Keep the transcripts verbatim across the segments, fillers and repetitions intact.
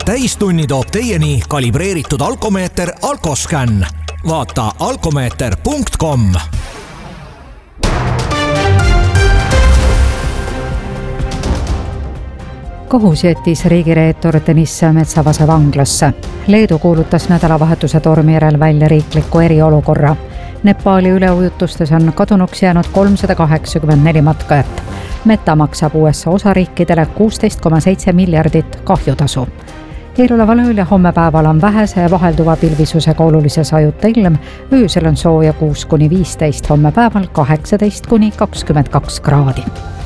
täistunni toob teieni kalibreeritud alkomeeter Alkoscan. Vaata alkomeeter punkt com. Kohus jättis riigireetur Deniss Metsavase vanglasse. Leedu kuulutas nädalavahetuse tormi järel välja riikliku eriolukorra. Nepali üleujutustes on kadunuks jäänud kolmsada kaheksakümmend neli matkajat. Meta maksab U S A osariikidele kuusteist koma seitse miljardit kahjutasu. Eeloleval ööl ja homme päeval on vähese ja vahelduva pilvisusega olulise sajuta ilm. Öösel on sooja kuus kuni viisteist, homme päeval kaheksateist kuni kakskümmend kaks kraadi.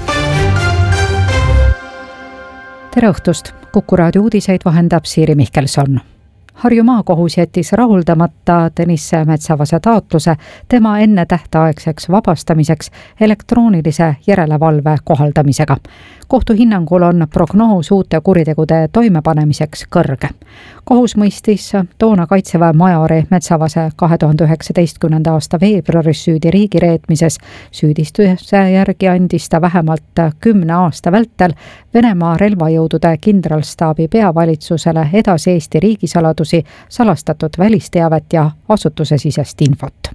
Tere õhtust! Kuku raadio uudiseid vahendab Siiri Mihkelson. Harju maakohus jättis rahuldamata Deniss Metsavase taotluse tema enne tähtaegseks vabastamiseks elektroonilise järelevalve kohaldamisega. Kohtu hinnangul on prognoos uute kuritegude toimepanemiseks kõrge. Kohus mõistis toona Kaitseväe majori Metsavase kahe tuhande üheksateistkümnenda aasta veebruaris süüdi riigireetmises. Süüdistuse järgi andis ta vähemalt kümne aasta vältel Venemaa relvajõudude kindralstaabi peavalitsusele edasi Eesti riigisaladusi, salastatud välisteavet ja asutusesisest infot.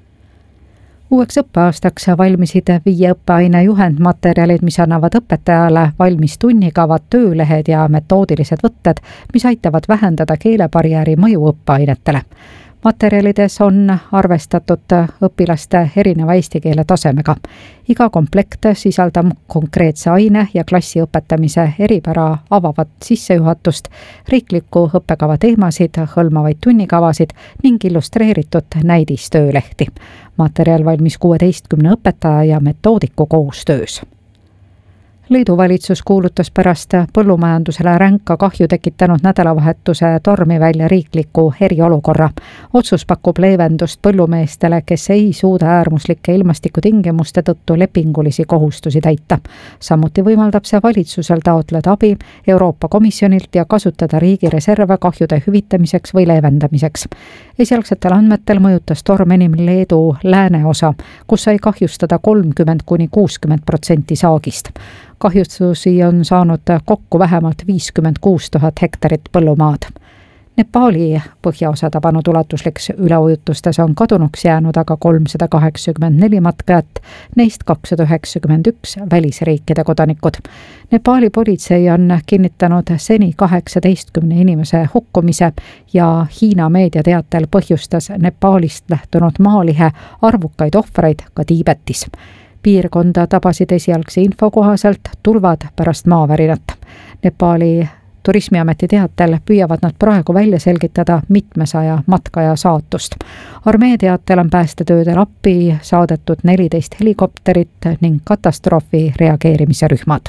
Uueks õppeaastaks valmisid viie õppeaine juhendmaterjalid, mis annavad õpetajale valmis tunnikavad, töölehed ja metoodilised võtted, mis aitavad vähendada keelebarjääri mõju õppeainetele. Materjalides on arvestatud õpilaste erineva eesti keele tasemega. Iga komplekt sisaldab konkreetse aine ja klassi õpetamise eripära avavat sissejuhatust, riikliku õppekava teemasid, hõlmavaid tunnikavasid ning illustreeritud näidistöölehti. Materjal valmis kuueteistkümne õpetaja ja metoodiku koostöös. Leedu valitsus kuulutas pärast põllumajandusele ränka kahju tekitanud nädalavahetuse tormi välja riikliku eriolukorra. Otsus pakub leevendust põllumeestele, kes ei suuda äärmuslike ilmastikutingimuste tõttu lepingulisi kohustusi täita. Samuti võimaldab see valitsusel taotleda abi Euroopa Komisjonilt ja kasutada riigi reserve kahjude hüvitamiseks või leevendamiseks. Esialgsetel andmetel mõjutas torm enim Leedu lääneosa, kus sai kahjustada kolmkümmend kuni kuuskümmend protsenti saagist. Kahjustusi on saanud kokku vähemalt viiskümmend kuus tuhat hektarit põllumaad. Nepali põhjaosa tabanud ulatusliks üleujutustes on kadunuks jäänud aga kolmsada kaheksakümmend neli matkajat, neist kakssada üheksakümmend üks välisriikide kodanikud. Nepali politsei on kinnitanud seni kaheksateistkümne inimese hukkumise ja Hiina meediateatel põhjustas Nepaalist lähtunud maalihe arvukaid ohvreid ka Tiibetis. Piirkonda tabasid esialgse info kohaselt tulvad pärast maavärinat. Nepali turismiameti teatel püüavad nad praegu välja selgitada mitmesaja matkaja saatust. Armee teatel on päästetöödel appi saadetud neliteist helikopterit ning katastroofi reageerimise rühmad.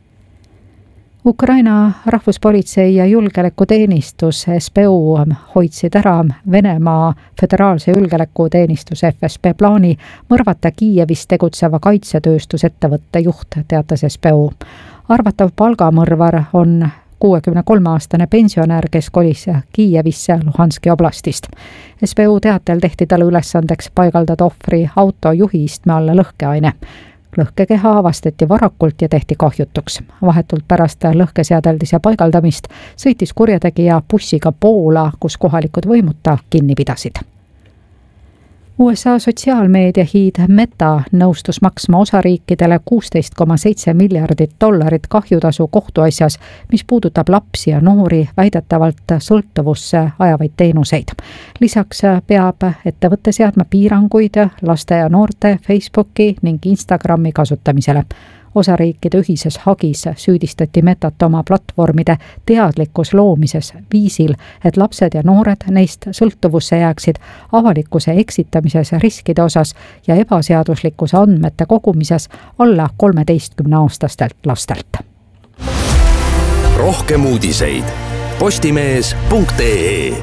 Ukraina rahvuspolitsei ja julgeolekuteenistus S B U hoidsid ära Venemaa föderaalse julgeolekuteenistus F S B plaani mõrvata Kiievis tegutseva kaitsetööstusettevõtte juht, teatas S B U. Arvatav palgamõrvar on kuuekümne kolme aastane pensionär, kes kolis Kiievisse Luhanski oblastist. S B U teatel tehti talle ülesandeks paigaldada ohvri auto juhiistme alla lõhkeaine. Lõhkekeha avastati varakult ja tehti kahjutuks. Vahetult pärast lõhkeseadeldise paigaldamist sõitis kurjategija bussiga Poola, kus kohalikud võimuta kinni pidasid. U S A sotsiaalmeedia hiid Meta nõustus maksma osariikidele kuusteist koma seitse miljardit dollarit kahjutasu kohtuasjas, mis puudutab lapsi ja noori väidetavalt sõltuvusse ajavaid teenuseid. Lisaks peab ettevõtte seadma piiranguid laste ja noorte Facebooki ning Instagrami kasutamisele. Osariikide ühises hagis süüdistati Metat oma platvormide teadlikkus loomises viisil, et lapsed ja noored neist sõltuvusse jääksid avalikkuse eksitamises riskide osas ja ebaseaduslikkuse andmete kogumises alla kolmeteistkümne aastastelt lastelt. Rohkem uudiseid postimees punkt ee.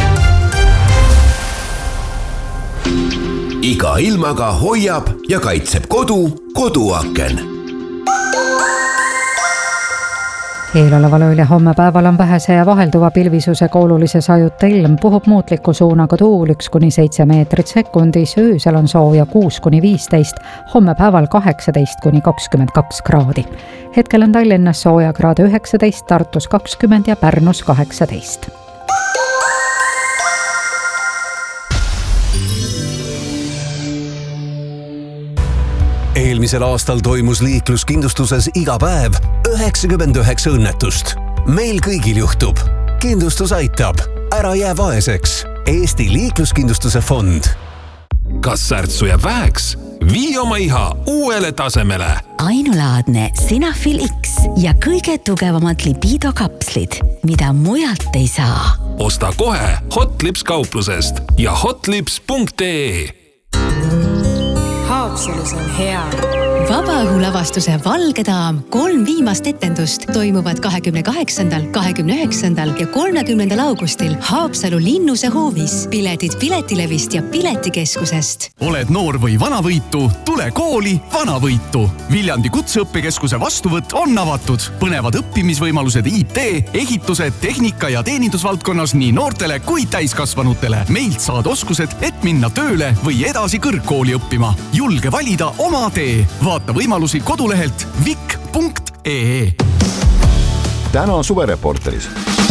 Iga ilmaga hoiab ja kaitseb kodu koduaken. Eeloleval ööl ja homme päeval on vähese ja vahelduva pilvisusega olulise sajuta ilm, puhub muutliku suunaga tuul üks kuni seitse meetrit sekundis, öösel on sooja kuus kuni viisteist, homme päeval kaheksateist kuni kakskümmend kaks kraadi. Hetkel on Tallinnas sooja kraade üheksateist, Tartus kakskümmend ja Pärnus kaheksateist. Eelmisel aastal toimus liikluskindlustuses iga päev üheksakümmend üheksa õnnetust. Meil kõigil juhtub. Kindlustus aitab. Ära jää vaeseks. Eesti liikluskindlustuse fond. Kas särtsu jääb väheks? Vii oma iha uuele tasemele. Ainulaadne Sinafil X ja kõige tugevamad lipidokapslid, mida mujalt ei saa. Osta kohe Hotlips kauplusest ja hotlips punkt ee. Haapsalus on hea. Vabaõhulavastuse Valge daam kolm viimast etendust toimuvad kahekümne kaheksandal, kahekümne üheksandal ja kolmekümnendal augustil Haapsalu Linnuse hoovis. Piletid Piletilevist ja Piletikeskusest. Oled noor või vanavõitu, tule kooli vanavõitu. Viljandi kutseõppekeskuse vastuvõtt on avatud. Põnevad õppimisvõimalused I T, ehituse, tehnika ja teenindusvaldkonnas nii noortele kui täiskasvanutele. Meilt saad oskused, et minna tööle või edasi kõrgkooli õppima. Julge valida oma tee. Vaata võimalusi kodulehelt vik punkt ee. Täna suvereporteris.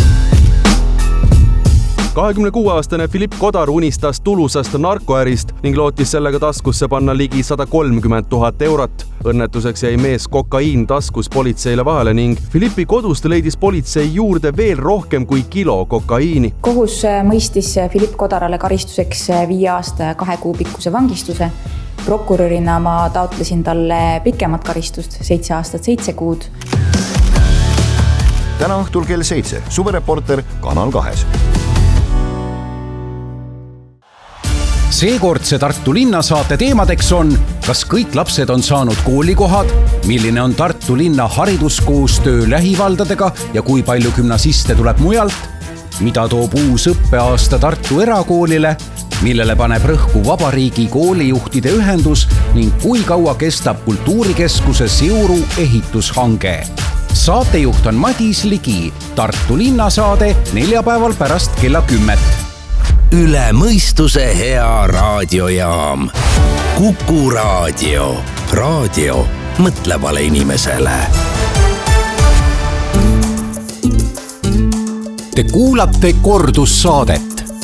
kahekümne kuue aastane Philipp Kodar unistas tulusast narkoärist ning lootis sellega taskusse panna ligi sada kolmkümmend tuhat eurot. Õnnetuseks jäi mees kokaiin taskus politseile vahele ning Philippi kodust leidis politsei juurde veel rohkem kui kilo kokaiini. Kohus mõistis Philipp Kodarale karistuseks viie aasta ja kahe kuu pikkuse vangistuse. Prokurörina ma taotlesin talle pikemat karistust, seitse aastat, seitse kuud. Täna õhtul kell seitse. Suvereporter Kanal kahes. Seekordse Tartu linna saate teemadeks on, kas kõik lapsed on saanud koolikohad, milline on Tartu linna hariduskoostöö lähivaldadega ja kui palju gümnasiste tuleb mujalt, mida toob uus õppeaasta Tartu erakoolile, millele paneb rõhku Vabariigi koolijuhtide ühendus ning kui kaua kestab kultuurikeskuse Siuru ehitushange. Saatejuht on Madis Ligi, Tartu linnasaade neljapäeval pärast kella kümmet. Üle mõistuse hea raadiojaam. Kuku raadio. Raadio mõtlevale inimesele. Te kuulate kordussaadet.